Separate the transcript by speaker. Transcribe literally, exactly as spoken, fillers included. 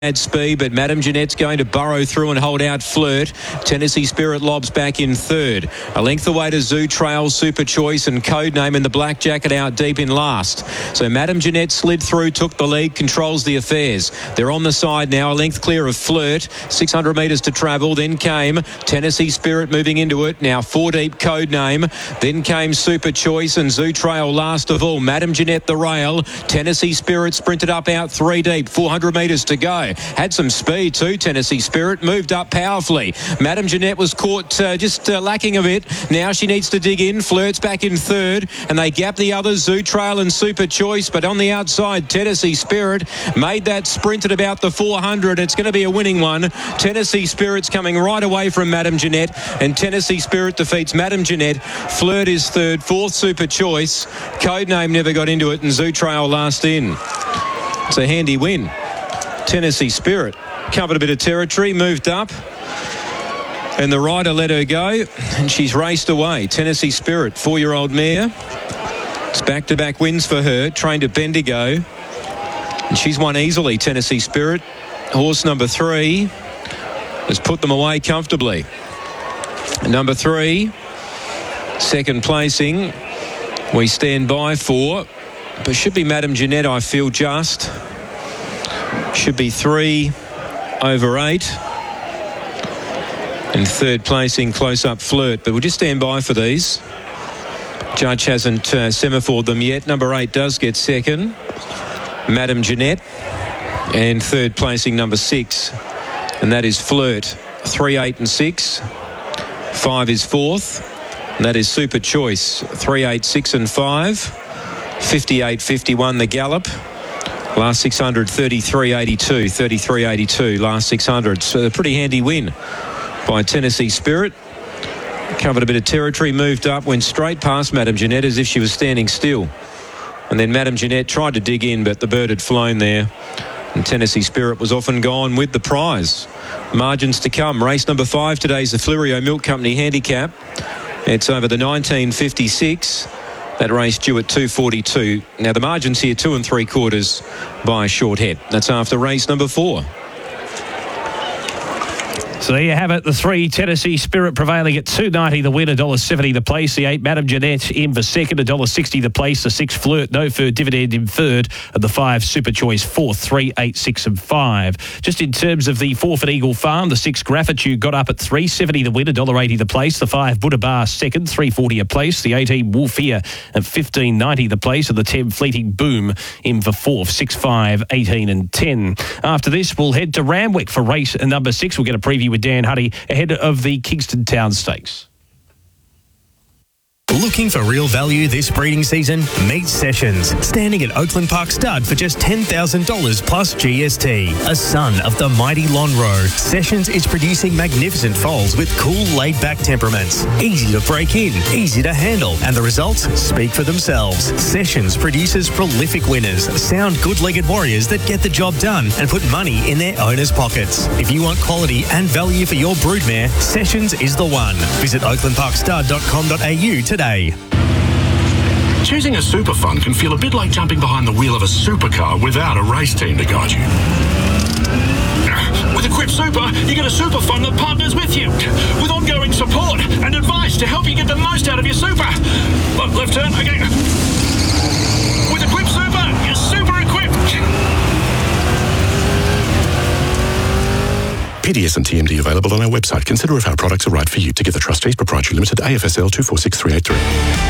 Speaker 1: At speed, but Madame Jeanette's going to burrow through and hold out Flirt. Tennessee Spirit lobs back in third. A length away to Zoo Trail, Super Choice and Codename in the black jacket out deep in last. So Madame Jeanette slid through, took the lead, controls the affairs. They're on the side now, a length clear of Flirt. six hundred metres to travel. Then came Tennessee Spirit moving into it. Now four deep, Codename. Then came Super Choice and Zoo Trail last of all. Madame Jeanette the rail. Tennessee Spirit sprinted up out three deep. four hundred metres to go. Had some speed too, Tennessee Spirit. Moved up powerfully. Madame Jeanette was caught uh, just uh, lacking a bit. Now she needs to dig in. Flirt's back in third. And they gap the others, Zoo Trail and Super Choice. But on the outside, Tennessee Spirit made that sprint at about the four hundred. It's going to be a winning one. Tennessee Spirit's coming right away from Madame Jeanette. And Tennessee Spirit defeats Madame Jeanette. Flirt is third. Fourth, Super Choice. Codename never got into it. And Zoo Trail last in. It's a handy win. Tennessee Spirit covered a bit of territory, moved up, and the rider let her go, and she's raced away. Tennessee Spirit, four-year-old mare. It's back-to-back wins for her, trained at Bendigo, and she's won easily, Tennessee Spirit. Horse number three has put them away comfortably. Number three, second placing, we stand by for, but should be Madame Jeanette, I feel, just. Should be three over eight. And third placing, close up Flirt. But we'll just stand by for these. Judge hasn't uh, semaphored them yet. Number eight does get second. Madame Jeanette. And third placing, number six. And that is Flirt. Three, eight and six. Five is fourth. And that is Super Choice. Three, eight, six and five. fifty-eight, fifty-one the gallop. Last six hundred, thirty-three eighty-two, thirty-three eighty-two, last six hundred. So a pretty handy win by Tennessee Spirit. Covered a bit of territory, moved up, went straight past Madame Jeanette as if she was standing still. And then Madame Jeanette tried to dig in, but the bird had flown there. And Tennessee Spirit was off and gone with the prize. Margins to come. Race number five today's the Flirio Milk Company Handicap. It's over the nineteen fifty-six. That race due at two forty-two. Now the margins here, two and three quarters by a short head. That's after race number four.
Speaker 2: So there you have it. The three, Tennessee Spirit prevailing at two ninety the win, one dollar seventy the place. The eight, Madame Jeanette in for second, one dollar sixty the place. The six, Flirt, no fur dividend in third. And the five, Super Choice fourth, three, eight, six and five. Just in terms of the four for Eagle Farm, the six, Graffitude got up at three seventy the win, one dollar eighty the place. The five, Buddha Bar second, three forty a place. The eighteen, Wolfia at fifteen ninety the place. And the ten, Fleeting Boom in for fourth, six, five, eighteen and ten. After this, we'll head to Randwick for race number six. We'll get a preview with Dan Huddy ahead of the Kingston Town Stakes.
Speaker 3: Looking for real value this breeding season? Meet Sessions, standing at Oakland Park Stud for just ten thousand dollars plus G S T. A son of the mighty Lonhro, Sessions is producing magnificent foals with cool, laid-back temperaments. Easy to break in, easy to handle, and the results speak for themselves. Sessions produces prolific winners, sound, good-legged warriors that get the job done and put money in their owners' pockets. If you want quality and value for your broodmare, Sessions is the one. Visit oakland park stud dot com dot a u today.
Speaker 4: Choosing a super fund can feel a bit like jumping behind the wheel of a supercar without a race team to guide you. With Equip Super, you get a super fund that partners with you, with ongoing support and advice to help you get the most out of your super. Look, left turn, okay. With Equip Super, you're super equipped.
Speaker 5: P D S and T M D available on our website. Consider if our products are right for you. Together Trustees Proprietary Limited, A F S L two four six three eight three.